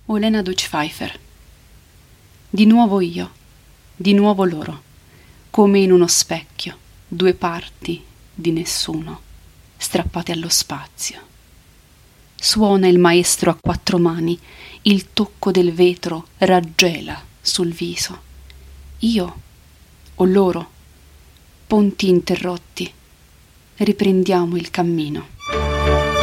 Olena Deutsch Pfeiffer. Di nuovo io, di nuovo loro, come in uno specchio, due parti di nessuno, strappate allo spazio. Suona il maestro a quattro mani, il tocco del vetro raggela sul viso. Io o loro, ponti interrotti, riprendiamo il cammino.